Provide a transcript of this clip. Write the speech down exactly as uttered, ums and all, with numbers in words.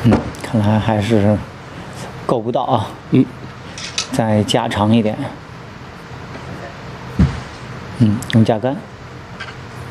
嗯，看来还是够不到啊。 嗯， 再加长一点。嗯，用架杆。